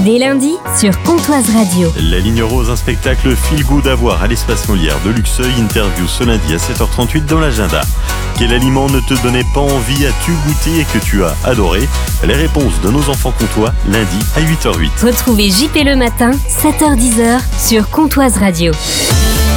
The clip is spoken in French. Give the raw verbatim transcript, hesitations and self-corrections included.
Les lundis sur Comtoise Radio. La Ligne Rose, un spectacle feel good à voir à l'espace Molière de Luxeuil. Interview ce lundi à sept heures trente-huit dans l'agenda. Quel aliment ne te donnait pas envie as-tu goûté et que tu as adoré? Les réponses de nos enfants comtois, lundi à huit heures huit. Retrouvez J P le matin, sept heures dix sur Comtoise Radio.